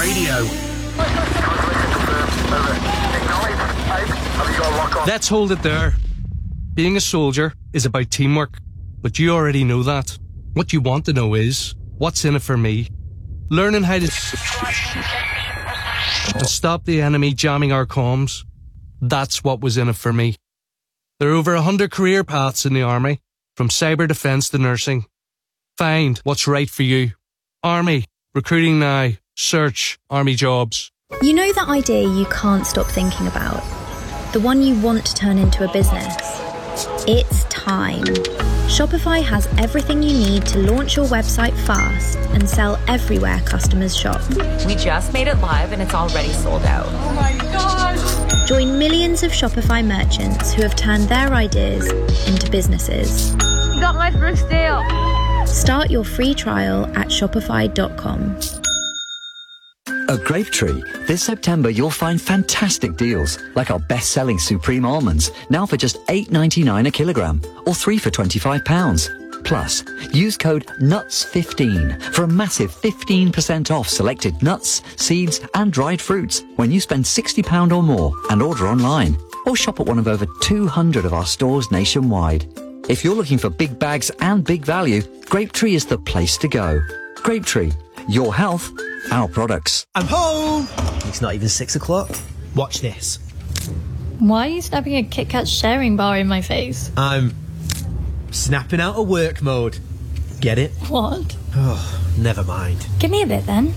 Radio. Let's hold it there. Being a soldier is about teamwork, but you already know that. What you want to know is, what's in it for me? Learning how to stop the enemy jamming our comms. That's what was in it for me. There are over 100 career paths in the Army, from cyber defence to nursing. Find what's right for you. Army, recruiting now. Search Army jobs. You know that idea you can't stop thinking about? The one you want to turn into a business? It's time. Shopify has everything you need to launch your website fast and sell everywhere customers shop. We just made it live and it's already sold out. Oh my gosh! Join millions of Shopify merchants who have turned their ideas into businesses. You got my first deal. Start your free trial at shopify.com. At Grapetree, this September you'll find fantastic deals, like our best-selling Supreme Almonds, now for just $8.99 a kilogram, or 3 for £25. Plus, use code NUTS15 for a massive 15% off selected nuts, seeds and dried fruits when you spend £60 or more and order online, or shop at one of over 200 of our stores nationwide. If you're looking for big bags and big value, Grapetree is the place to go. Grapetree, your health, our products. I'm home! It's not even 6 o'clock. Watch this. Why are you snapping a Kit Kat sharing bar in my face? I'm snapping out of work mode. Get it? What? Oh, never mind. Give me a bit then.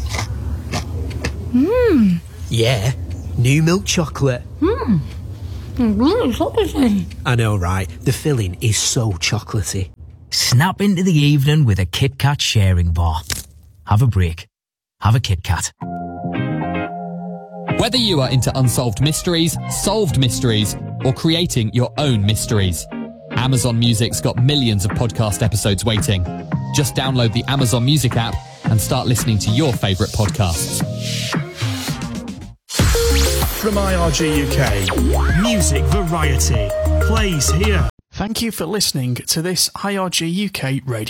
Yeah, new milk chocolate. Really chocolatey. I know, right? The filling is so chocolatey. Snap into the evening with a Kit Kat sharing bar. Have a break. Have a Kit Kat. Whether you are into unsolved mysteries, solved mysteries, or creating your own mysteries, Amazon Music's got millions of podcast episodes waiting. Just download the Amazon Music app and start listening to your favourite podcasts. From IRG UK, music variety plays here. Thank you for listening to this IRG UK radio.